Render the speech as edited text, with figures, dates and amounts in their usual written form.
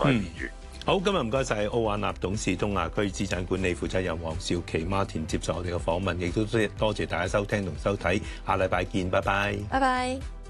改變住。 好，今日唔該晒奧雅納董事東亞區資產管理負責人黃兆琪 Martin 接受我哋嘅訪問，亦都多謝大家收聽同收睇，下禮拜見，拜拜。 拜拜。